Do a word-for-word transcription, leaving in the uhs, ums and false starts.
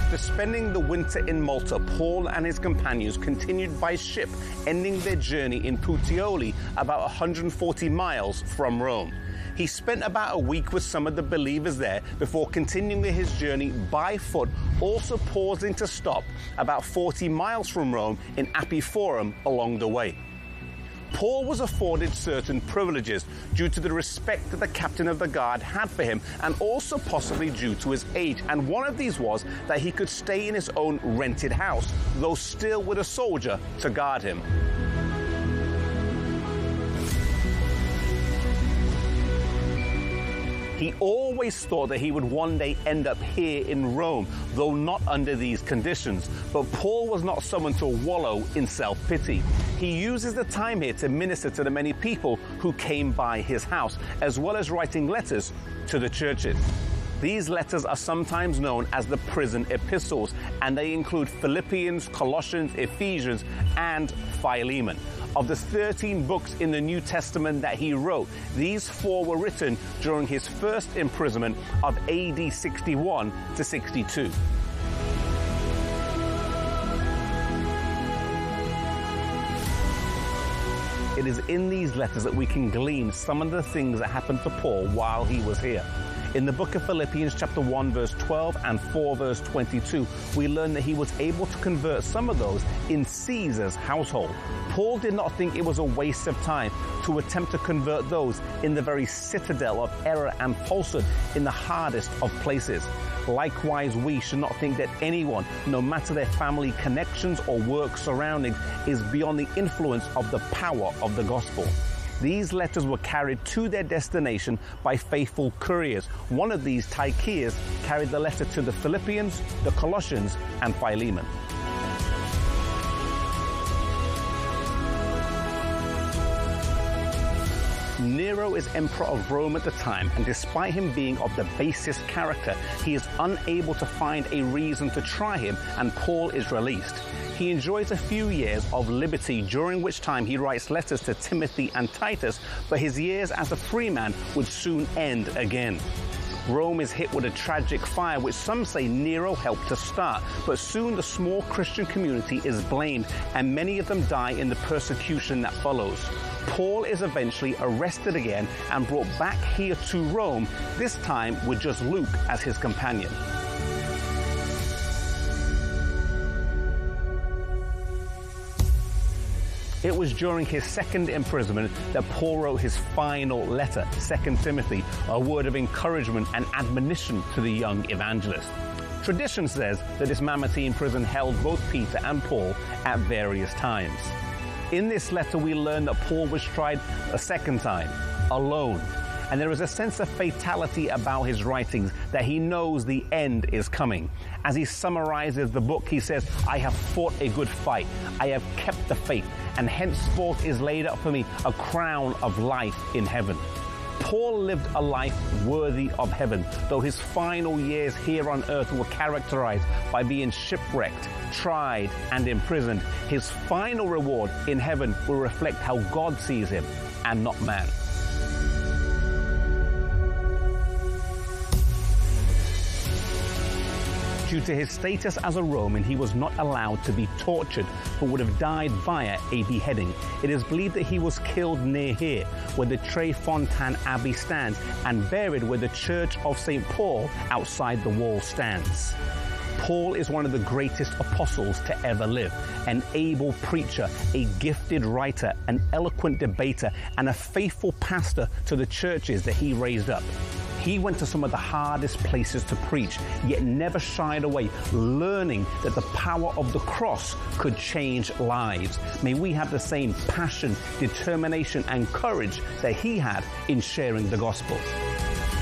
After spending the winter in Malta, Paul and his companions continued by ship, ending their journey in Puteoli, about one hundred forty miles from Rome. He spent about a week with some of the believers there before continuing his journey by foot, also pausing to stop about forty miles from Rome in Apiforum along the way. Paul was afforded certain privileges due to the respect that the captain of the guard had for him, and also possibly due to his age. And one of these was that he could stay in his own rented house, though still with a soldier to guard him. He always thought that he would one day end up here in Rome, though not under these conditions. But Paul was not someone to wallow in self-pity. He uses the time here to minister to the many people who came by his house, as well as writing letters to the churches. These letters are sometimes known as the prison epistles, and they include Philippians, Colossians, Ephesians, and Philemon. Of the thirteen books in the New Testament that he wrote, these four were written during his first imprisonment of A D sixty-one to sixty-two. It is in these letters that we can glean some of the things that happened to Paul while he was here. In the book of Philippians chapter one verse twelve and four verse twenty-two, we learn that he was able to convert some of those in Caesar's household. Paul did not think it was a waste of time to attempt to convert those in the very citadel of error and falsehood in the hardest of places. Likewise, we should not think that anyone, no matter their family connections or work surroundings, is beyond the influence of the power of the gospel. These letters were carried to their destination by faithful couriers. One of these, Tychius, carried the letter to the Philippians, the Colossians, and Philemon. Nero is emperor of Rome at the time, and despite him being of the basest character, he is unable to find a reason to try him, and Paul is released. He enjoys a few years of liberty, during which time he writes letters to Timothy and Titus, but his years as a free man would soon end again. Rome is hit with a tragic fire, which some say Nero helped to start, but soon the small Christian community is blamed, and many of them die in the persecution that follows. Paul is eventually arrested again and brought back here to Rome, this time with just Luke as his companion. It was during his second imprisonment that Paul wrote his final letter, Second Timothy, a word of encouragement and admonition to the young evangelist. Tradition says that this Mamertine prison held both Peter and Paul at various times. In this letter, we learn that Paul was tried a second time, alone. And there is a sense of fatality about his writings, that he knows the end is coming. As he summarizes the book, he says, "I have fought a good fight. I have kept the faith, and henceforth is laid up for me a crown of life in heaven." Paul lived a life worthy of heaven, though his final years here on earth were characterized by being shipwrecked, tried, and imprisoned. His final reward in heaven will reflect how God sees him and not man. Due to his status as a Roman, he was not allowed to be tortured, but would have died via a beheading. It is believed that he was killed near here, where the Trefontaine Abbey stands, and buried where the Church of Saint Paul outside the wall stands. Paul is one of the greatest apostles to ever live, an able preacher, a gifted writer, an eloquent debater, and a faithful pastor to the churches that he raised up. He went to some of the hardest places to preach, yet never shied away, learning that the power of the cross could change lives. May we have the same passion, determination, and courage that he had in sharing the gospel.